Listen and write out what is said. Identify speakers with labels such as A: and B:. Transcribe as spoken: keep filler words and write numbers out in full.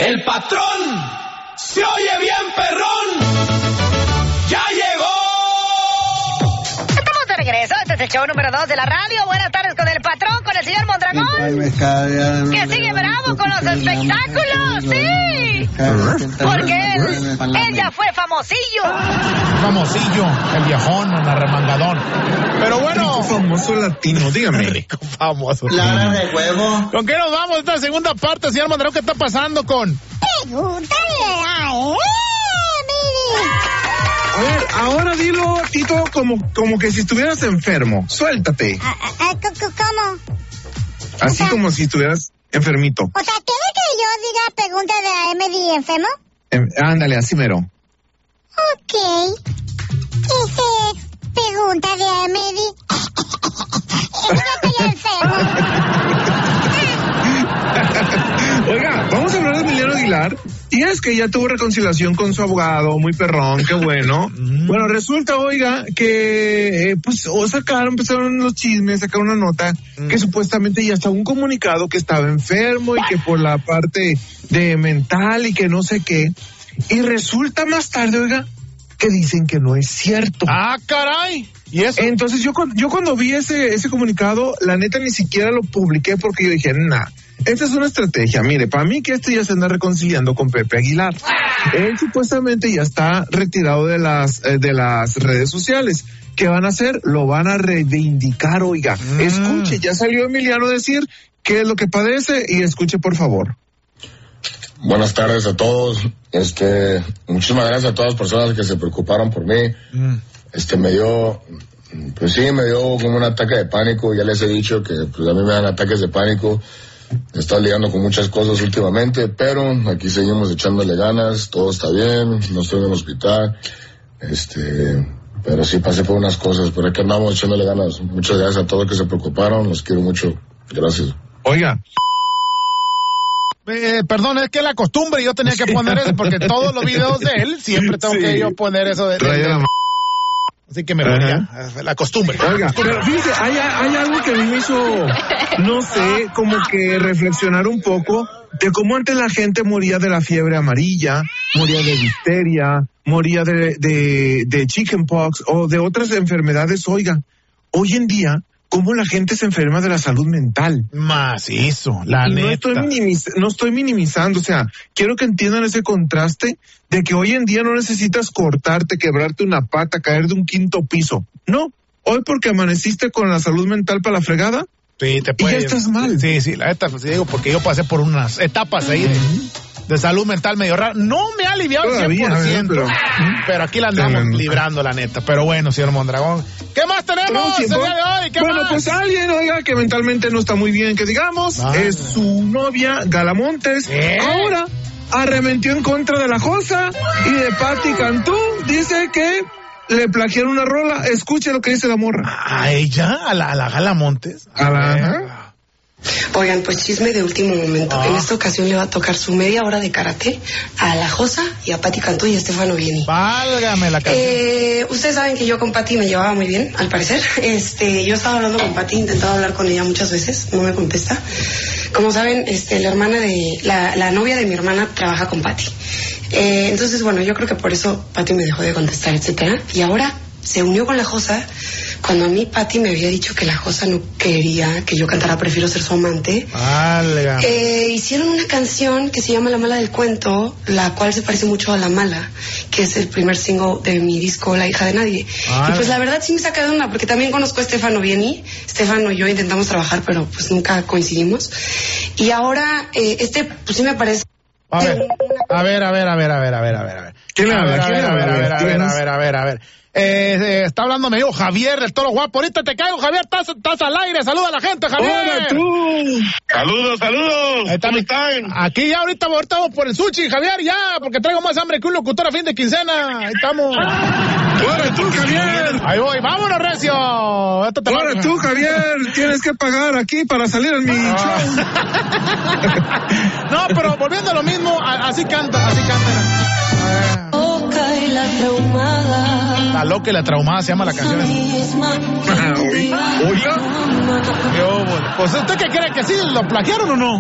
A: El patrón se oye bien perrón. ¡Ya llegó!
B: Estamos de regreso. Este es el show número dos de la radio. Buenas tardes con el patrón, con el señor Mondragón. Que sigue bravo con los espectáculos. Sí. Porque él, él ya fue famosillo.
C: Famosillo, el viejón, el arremangadón. Pero bueno.
D: Rico famoso latino, dígame.
C: Rico famoso.
E: Clara de huevo.
C: ¿Con qué nos vamos esta segunda parte, señor Mondragón? ¿Qué está pasando con...?
B: Pregúntale a él.
D: A ver, ahora dilo, Tito, como, como que si estuvieras enfermo. Suéltate.
B: ¿Cómo?
D: Así
B: o sea,
D: como si estuvieras enfermito.
B: O sea, ¿quiere que yo diga pregúntale a Emily enfermo?
D: Eh, ándale, así mero.
B: Ok. Ese es pregunta de Emily. Y yo estoy enfermo.
D: Oiga, vamos a hablar de Emiliano Aguilar. Y es que ya tuvo reconciliación con su abogado, muy perrón, qué bueno. Bueno, resulta, oiga, que eh, pues o sacaron, empezaron los chismes, sacaron una nota mm. que supuestamente ya estaba un comunicado que estaba enfermo y que por la parte de mental y que no sé qué. Y resulta más tarde, oiga, que dicen que no es cierto.
C: ¡Ah, caray! ¿Y eso?
D: Entonces yo, yo cuando vi ese, ese comunicado, la neta ni siquiera lo publiqué porque yo dije, nah. Esta es una estrategia. Mire, para mí que este ya se anda reconciliando con Pepe Aguilar. Él supuestamente ya está retirado de las eh, de las redes sociales. ¿Qué van a hacer? Lo van a reivindicar, oiga. Mm. Escuche, ya salió Emiliano a decir qué es lo que padece y escuche, por favor.
F: Buenas tardes a todos. Este, muchísimas gracias a todas las personas que se preocuparon por mí. Mm. Este, me dio, pues sí, me dio como un ataque de pánico. Ya les he dicho que pues a mí me dan ataques de pánico. He estado lidiando con muchas cosas últimamente, pero aquí seguimos echándole ganas, todo está bien, no estoy en el hospital, este, pero sí pasé por unas cosas, pero aquí andamos echándole ganas. Muchas gracias a todos que se preocuparon, los quiero mucho, gracias.
D: Oiga.
C: Eh, perdón, es que la costumbre yo tenía que poner eso, porque todos los videos de él siempre tengo sí. que yo poner eso de... de, de Así que me moría, la costumbre.
D: Oiga, pero fíjese, hay, hay algo que a mí me hizo, no sé, como que reflexionar un poco de cómo antes la gente moría de la fiebre amarilla, moría de difteria, moría de, de, de chickenpox o de otras enfermedades. Oiga, hoy en día, cómo la gente se enferma de la salud mental.
C: Macizo, la
D: y
C: neta.
D: No estoy, minimiz- no estoy minimizando, o sea, quiero que entiendan ese contraste de que hoy en día no necesitas cortarte, quebrarte una pata, caer de un quinto piso. No, hoy porque amaneciste con la salud mental para la fregada,
C: sí, te puede,
D: y ya estás mal.
C: Sí, sí, la neta, pues digo, porque yo pasé por unas etapas ahí de, de salud mental medio rara. No me ha aliviado al cien por ciento, pero, pero aquí la andamos sí, librando, la neta. Pero bueno, señor Mondragón, ¿qué más tenemos el día de hoy? ¿Qué
D: bueno,
C: más?
D: Pues alguien, oiga, que mentalmente no está muy bien, que digamos, ah. es su novia, Galamontes. ¿Eh? Ahora arremetió en contra de la Josa y de Patti Cantú. Dice que le plagiaron una rola. Escuche lo que dice la morra.
C: ¿A ella? ¿A la, a la Galamontes?
D: A la... Ajá.
G: Oigan, pues chisme de último momento. Ah. En esta ocasión le va a tocar su media hora de karate a la Josa y a Patti Cantú y a Estefano Vieni.
C: Válgame la canción.
G: Eh, ustedes saben que yo con Patti me llevaba muy bien, al parecer. Este, yo estaba hablando con Patti, he intentado hablar con ella muchas veces, no me contesta. Como saben, este, la hermana de, la, la novia de mi hermana trabaja con Patti. Eh, entonces, bueno, yo creo que por eso Patti me dejó de contestar, etcétera. Y ahora se unió con la Josa. Cuando a mí Patti me había dicho que la Josa no quería que yo cantara Prefiero ser su amante, eh, hicieron una canción que se llama La Mala del Cuento, la cual se parece mucho a La Mala, que es el primer single de mi disco La Hija de Nadie. Ay. Y pues la verdad sí me saca de onda, porque también conozco a Estefano Vieni. Estefano y yo intentamos trabajar, pero pues nunca coincidimos. Y ahora, eh, este, pues sí me parece...
C: A ver, a ver, a ver, a ver, a ver, a ver, a ver, a ver.
D: ¿Quién
C: a ver,
D: habla?
C: a ver, a ver, a ver, a ver, a ver, a ver, a ver. Eh, eh, está hablando medio Javier, el toro guapo. Ahorita te caigo, Javier, estás, estás al aire. Saluda a la gente, Javier.
D: Hola, tú.
H: Saludos, saludos.
C: Está
H: ¿Cómo
C: mi...
H: están?
C: Aquí ya, ahorita, ahorita vamos por el sushi, Javier, ya, porque traigo más hambre que un locutor a fin de quincena. Ahí estamos.
D: Ahora tú, Javier.
C: Ahí voy, vámonos, recio.
D: Ahora tú, Javier, tienes que pagar aquí para salir en mi ah. show.
C: No, pero volviendo a lo mismo, así canta, así canta.
I: Loca y la traumada.
C: La loca y la traumada se llama la canción.
D: Oiga.
C: Pues usted qué cree, que sí lo plagiaron o no.